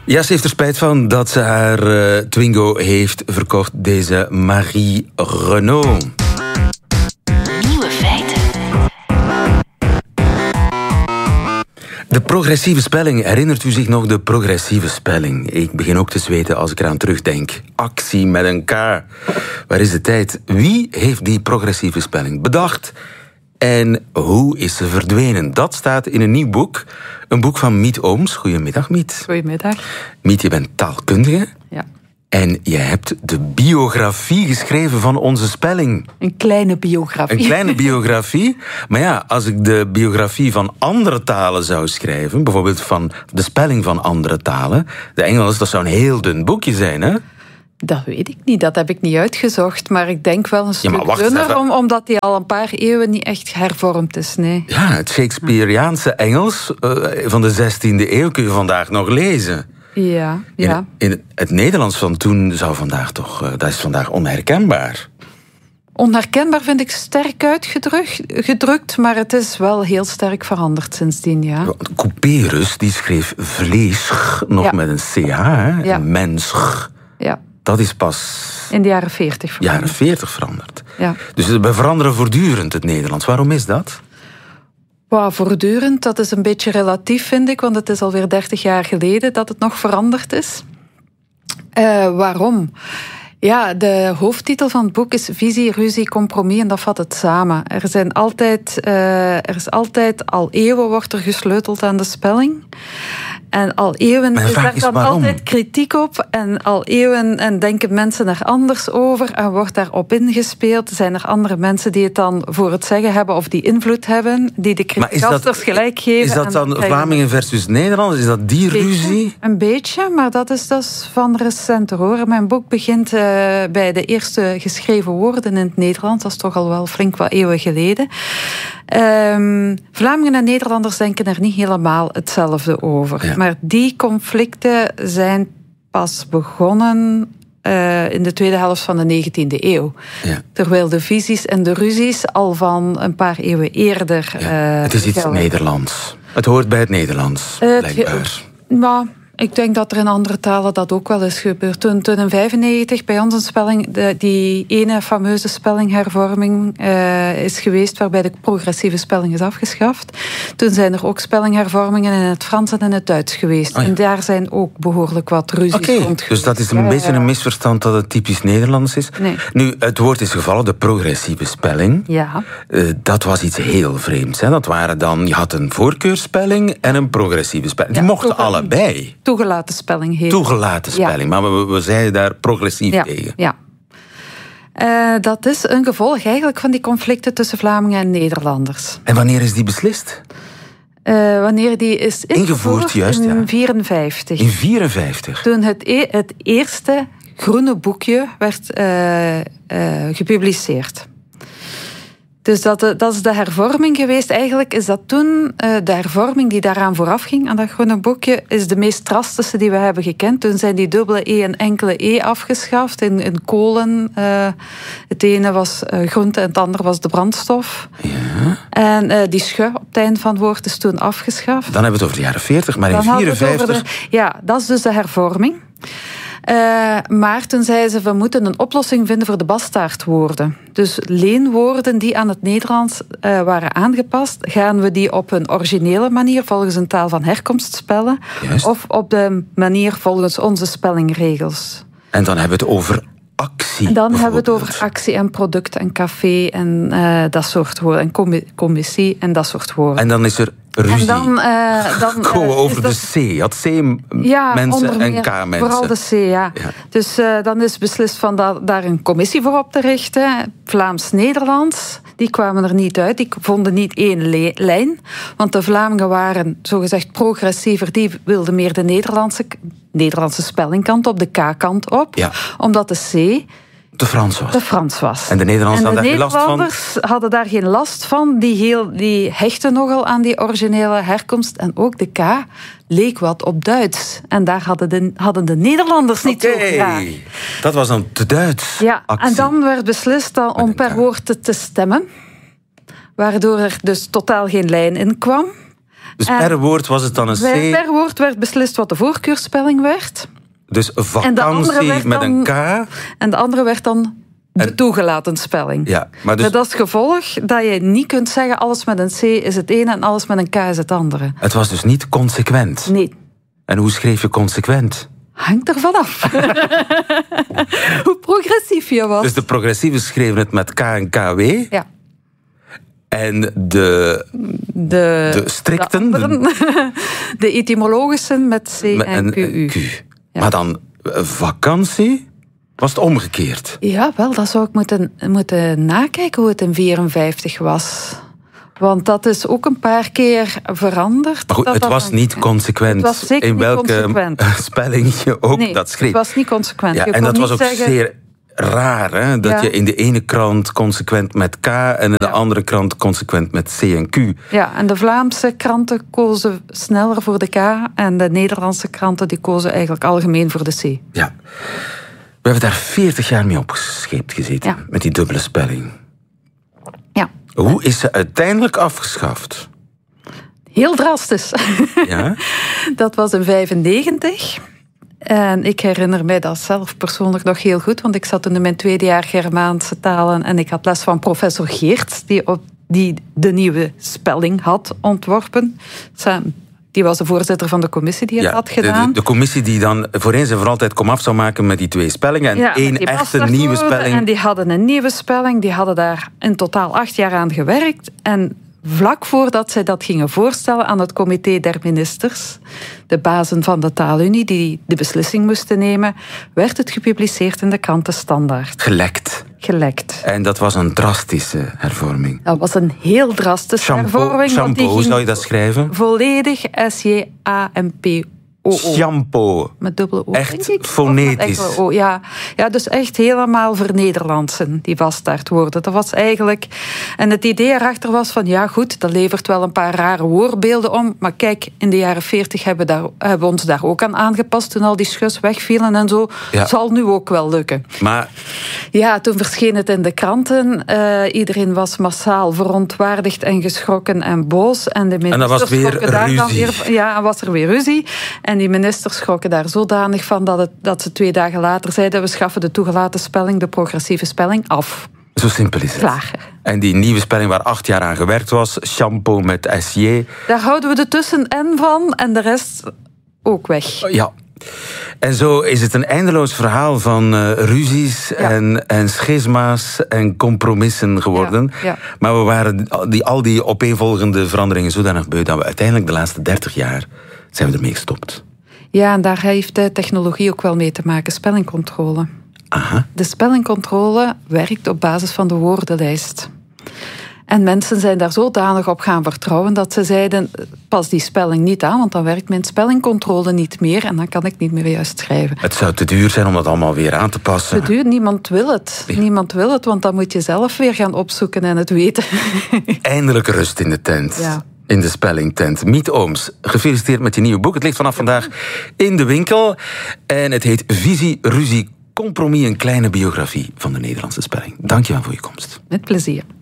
Ja, ze heeft er spijt van dat ze haar Twingo heeft verkocht, deze Marie Renault. Nieuwe feiten. De progressieve spelling. Herinnert u zich nog de progressieve spelling? Ik begin ook te zweten als ik eraan terugdenk. Actie met een K. Waar is de tijd? Wie heeft die progressieve spelling bedacht? En hoe is ze verdwenen? Dat staat in een nieuw boek. Een boek van Miet Ooms. Goedemiddag, Miet. Goedemiddag. Miet, je bent taalkundige. Ja. En je hebt de biografie geschreven van onze spelling. Een kleine biografie. Een kleine biografie. Maar ja, als ik de biografie van andere talen zou schrijven, bijvoorbeeld van de spelling van andere talen, de Engels, dat zou een heel dun boekje zijn, hè? Dat weet ik niet, dat heb ik niet uitgezocht. Maar ik denk wel een stuk dunner, omdat die al een paar eeuwen niet echt hervormd is. Nee. Ja, het Shakespeareaanse Engels van de 16e eeuw kun je vandaag nog lezen. Ja. In het Nederlands van toen zou vandaag toch, dat is vandaag onherkenbaar. Onherkenbaar vind ik sterk uitgedrukt, maar het is wel heel sterk veranderd sindsdien, ja. Couperus, die schreef vlees nog met een CH, hè? Ja. Mens. Ja. Dat is pas in de jaren 40 veranderd. Jaren 40 veranderd. Ja. Dus we veranderen voortdurend het Nederlands. Waarom is dat? Voortdurend, dat is een beetje relatief, vind ik, want het is alweer 30 jaar geleden dat het nog veranderd is. Waarom? Ja, de hoofdtitel van het boek is Visie, Ruzie, Compromis, en dat vat het samen. Er is altijd, al eeuwen wordt er gesleuteld aan de spelling. En al eeuwen is daar dan altijd kritiek op. En al eeuwen en denken mensen er anders over. En wordt daarop ingespeeld. Zijn er andere mensen die het dan voor het zeggen hebben of die invloed hebben, die de criticasters gelijk geven. Is dat dan Vlamingen versus Nederlanders? Is dat die ruzie? Een beetje, maar dat is van recenter hoor. Mijn boek begint bij de eerste geschreven woorden in het Nederlands. Dat is toch al wel flink wat eeuwen geleden. Vlamingen en Nederlanders denken er niet helemaal hetzelfde over. Ja. Maar die conflicten zijn pas begonnen in de tweede helft van de 19e eeuw. Ja. Terwijl de visies en de ruzies al van een paar eeuwen eerder... het is iets Nederlands. Het hoort bij het Nederlands, blijkbaar. Maar ik denk dat er in andere talen dat ook wel is gebeurd. Toen in 1995 bij ons een spelling, die ene fameuze spellinghervorming is geweest, waarbij de progressieve spelling is afgeschaft. Toen zijn er ook spellinghervormingen in het Frans en in het Duits geweest. Oh ja. En daar zijn ook behoorlijk wat ruzies rond. Dus dat is een beetje een misverstand dat het typisch Nederlands is. Nee. Nu, het woord is gevallen, de progressieve spelling. Ja. Dat was iets heel vreemds. Hè? Dat waren dan, je had een voorkeurspelling en een progressieve spelling. Die mochten allebei. Toegelaten spelling heet. Toegelaten spelling, maar we zeiden daar progressief tegen. Ja. Dat is een gevolg eigenlijk van die conflicten tussen Vlamingen en Nederlanders. En wanneer is die beslist? Wanneer die is ingevoerd juist, in 1954. In 1954? Toen het eerste groene boekje werd gepubliceerd. Dus dat is de hervorming geweest. Eigenlijk is dat toen de hervorming die daaraan vooraf ging, aan dat groene boekje, is de meest drastische die we hebben gekend. Toen zijn die dubbele E en enkele E afgeschaft in kolen. Het ene was groente en het andere was de brandstof. Ja. En die sche op het einde van het woord is toen afgeschaft. Dan hebben we het over de jaren 40, maar in 1954... Ja, dat is dus de hervorming. Maar toen zeiden ze, we moeten een oplossing vinden voor de bastaardwoorden. Dus leenwoorden die aan het Nederlands waren aangepast, gaan we die op een originele manier volgens een taal van herkomst spellen, of op de manier volgens onze spellingregels. En dan hebben we het over actie. En dan hebben we het over actie en product en café en dat soort woorden. En commissie en dat soort woorden. En dan is er ruzie. En dan komen we over de C. Je had C-mensen en K-mensen. Vooral de C, ja. Dus dan is beslist van daar een commissie voor op te richten. Vlaams-Nederlands. Die kwamen er niet uit. Die vonden niet één lijn. Want de Vlamingen waren zogezegd progressiever. Die wilden meer de Nederlandse spellingkant op, de K-kant op. Ja. Omdat de C... De Frans was. En de Nederlanders hadden daar geen last van? De Nederlanders hadden daar geen last van. Die hechten nogal aan die originele herkomst. En ook de K leek wat op Duits. En daar hadden de Nederlanders niet zo graag. Dat was dan te Duits. Ja, actie. En dan werd beslist om per woord te stemmen. Waardoor er dus totaal geen lijn in kwam. Dus per woord was het dan een C. Per woord werd beslist wat de voorkeursspelling werd. Dus En de andere vakantie werd met een K. En de andere werd dan de toegelaten spelling. Ja, maar dus Met als gevolg dat je niet kunt zeggen alles met een C is het ene en alles met een K is het andere. het was dus niet consequent. Nee. En hoe schreef je consequent? Hangt er vanaf. Hoe progressief je was. Dus de progressieven schreven het met K en KW. Ja. En de strikten... De etymologische met C en QU. Ja. Maar dan vakantie was het omgekeerd. Ja, wel, dat zou ik moeten nakijken hoe het in 54 was. Want dat is ook een paar keer veranderd. Maar goed, het was niet consequent. Het was zeker in niet welke consequent. spelling je ook dat schreef. Het was niet consequent. Ja, Je en kon dat was niet ook zeggen, zeer raar, hè? Dat je in de ene krant consequent met K en in de andere krant consequent met C en Q. Ja, en de Vlaamse kranten kozen sneller voor de K en de Nederlandse kranten die kozen eigenlijk algemeen voor de C. Ja. We hebben daar 40 jaar mee opgescheept gezeten, met die dubbele spelling. Ja. Hoe is ze uiteindelijk afgeschaft? Heel drastisch. Ja? Dat was in 1995. En ik herinner mij dat zelf persoonlijk nog heel goed, want ik zat toen in mijn tweede jaar Germaanse talen en ik had les van professor Geerts, die de nieuwe spelling had ontworpen. Die was de voorzitter van de commissie die het had gedaan. De commissie die dan voor eens en voor altijd komaf zou maken met die twee spellingen en één echte nieuwe spelling. En die hadden een nieuwe spelling, die hadden daar in totaal 8 jaar aan gewerkt. En vlak voordat zij dat gingen voorstellen aan het comité der ministers, de bazen van de Taalunie die de beslissing moesten nemen, werd het gepubliceerd in de kranten Standaard. Gelekt. En dat was een drastische hervorming. Dat was een heel drastische hervorming. Shampoo, hoe zou je dat schrijven? Volledig SJAMPO. Shampoo. Met dubbele O. Echt fonetisch. Ja, dus echt helemaal vernederlandsen, die vaststaartwoorden. Dat was eigenlijk... En het idee erachter was van, ja goed, dat levert wel een paar rare woordbeelden om, maar kijk, in de jaren 40 hebben we ons daar ook aan aangepast toen al die schus wegvielen en zo. Ja. Zal nu ook wel lukken. Maar... Ja, toen verscheen het in de kranten. Iedereen was massaal verontwaardigd en geschrokken en boos. En de ministers was weer ruzie. Was er weer ruzie. En die ministers schrokken daar zodanig van dat ze 2 dagen later zeiden, we schaffen de toegelaten spelling, de progressieve spelling, af. Zo simpel is het. Klaar. En die nieuwe spelling waar 8 jaar aan gewerkt was, shampoo met SJ. Daar houden we de tussen-N van en de rest ook weg. Ja. En zo is het een eindeloos verhaal van ruzies en schisma's en compromissen geworden. Ja. Maar we waren al die opeenvolgende veranderingen zodanig beu dat we uiteindelijk de laatste 30 jaar zijn we ermee gestopt. Ja, en daar heeft de technologie ook wel mee te maken, spellingcontrole. Aha. De spellingcontrole werkt op basis van de woordenlijst. En mensen zijn daar zodanig op gaan vertrouwen dat ze zeiden, pas die spelling niet aan, want dan werkt mijn spellingcontrole niet meer en dan kan ik niet meer juist schrijven. Het zou te duur zijn om dat allemaal weer aan te passen. Te duur, niemand wil het. Ja. Niemand wil het, want dan moet je zelf weer gaan opzoeken en het weten. Eindelijk rust in de tent. Ja. In de spellingtent. Miet Ooms, gefeliciteerd met je nieuwe boek. Het ligt vanaf vandaag in de winkel. En het heet Visie, Ruzie, Compromis, een kleine biografie van de Nederlandse spelling. Dank je wel voor je komst. Met plezier.